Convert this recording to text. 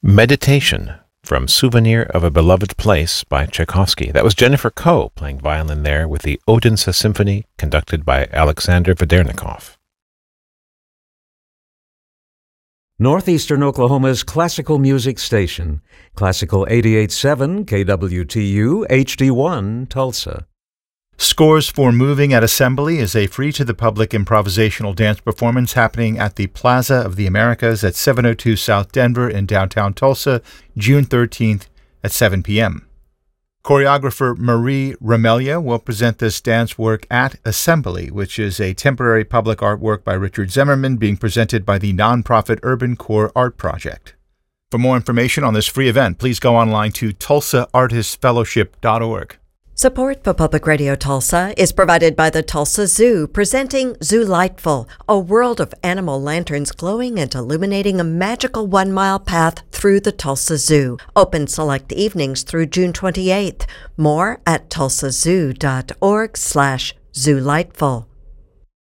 Meditation from Souvenir of a Beloved Place by Tchaikovsky. That was Jennifer Koh playing violin there with the Odense Symphony conducted by Alexander Vedernikov. Northeastern Oklahoma's classical music station, Classical 88.7 KWTU HD1 Tulsa. Scores for Moving at Assembly is a free-to-the-public improvisational dance performance happening at the Plaza of the Americas at 702 South Denver in downtown Tulsa, June 13th at 7 p.m. Choreographer Marie Ramelia will present this dance work at Assembly, which is a temporary public artwork by Richard Zimmerman being presented by the nonprofit Urban Core Art Project. For more information on this free event, please go online to tulsaartistfellowship.org. Support for Public Radio Tulsa is provided by the Tulsa Zoo, presenting Zoolightful, a world of animal lanterns glowing and illuminating a magical 1-mile path through the Tulsa Zoo. Open select evenings through June 28th. More at tulsazoo.org/zoolightful.